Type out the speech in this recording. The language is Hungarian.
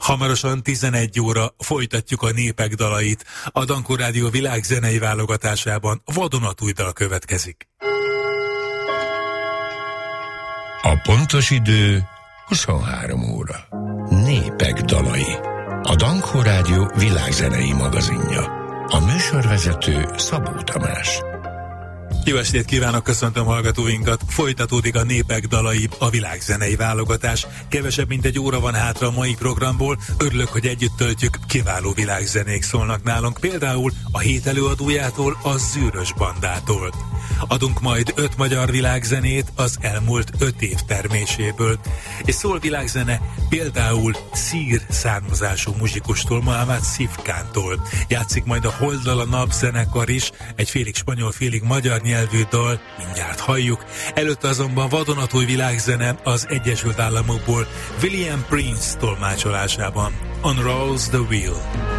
Hamarosan 11 óra folytatjuk a népek dalait. A Dankó Rádió világzenei válogatásában vadonatúj dal következik. A pontos idő 23 óra. Népek dalai. A Dankó Rádió világzenei magazinja. A műsorvezető Szabó Tamás. Jó estét kívánok, köszöntöm hallgatóinkat. Folytatódik a népek dalai, a világzenei válogatás. Kevesebb mint egy óra van hátra a mai programból. Örülök, hogy együtt töltjük, kiváló világzenék szólnak nálunk. Például a hét előadójától, a Zűrös bandától. Adunk majd 5 magyar világzenét az elmúlt 5 év terméséből. És szól világzene például szír származású muzsikustól, Mohamed Szifkántól. Játszik majd a Holdal a napzenekar is, egy félig spanyol, félig magyar nyelvű dal, mindjárt halljuk. Előtte azonban vadonatúj világzene az Egyesült Államokból, William Prince tolmácsolásában. Unrolls the Wheel.